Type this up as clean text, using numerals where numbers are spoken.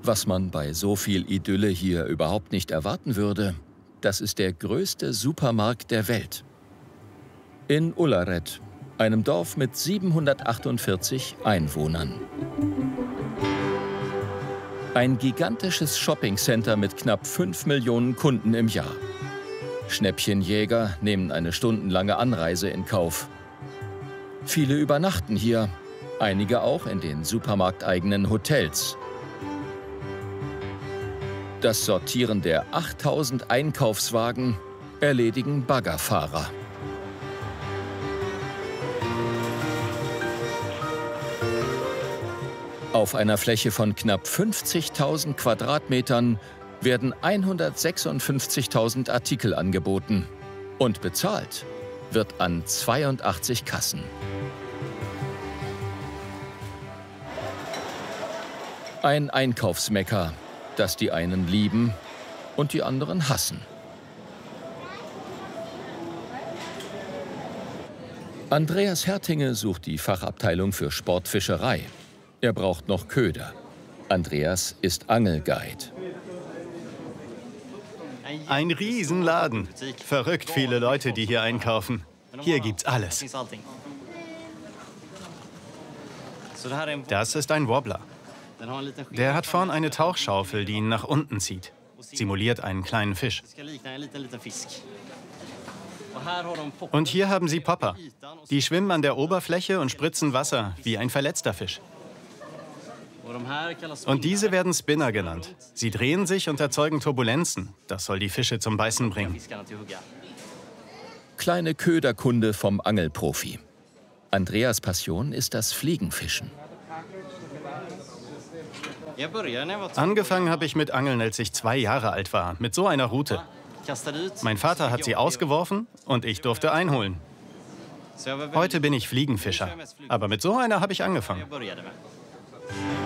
Was man bei so viel Idylle hier überhaupt nicht erwarten würde, das ist der größte Supermarkt der Welt. In Ullared, einem Dorf mit 748 Einwohnern. Ein gigantisches Shoppingcenter mit knapp 5 Millionen Kunden im Jahr. Schnäppchenjäger nehmen eine stundenlange Anreise in Kauf. Viele übernachten hier, einige auch in den supermarkteigenen Hotels. Das Sortieren der 8000 Einkaufswagen erledigen Baggerfahrer. Auf einer Fläche von knapp 50.000 Quadratmetern werden 156.000 Artikel angeboten. Und bezahlt wird an 82 Kassen. Ein Einkaufsmekka, das die einen lieben und die anderen hassen. Andreas Hertinge sucht die Fachabteilung für Sportfischerei. Er braucht noch Köder. Andreas ist Angelguide. Ein Riesenladen. Verrückt viele Leute, die hier einkaufen. Hier gibt's alles. Das ist ein Wobbler. Der hat vorn eine Tauchschaufel, die ihn nach unten zieht. Simuliert einen kleinen Fisch. Und hier haben sie Popper. Die schwimmen an der Oberfläche und spritzen Wasser, wie ein verletzter Fisch. Und diese werden Spinner genannt. Sie drehen sich und erzeugen Turbulenzen. Das soll die Fische zum Beißen bringen. Kleine Köderkunde vom Angelprofi. Andreas' Passion ist das Fliegenfischen. Angefangen habe ich mit Angeln, als ich 2 Jahre alt war, mit so einer Rute. Mein Vater hat sie ausgeworfen und ich durfte einholen. Heute bin ich Fliegenfischer, aber mit so einer habe ich angefangen.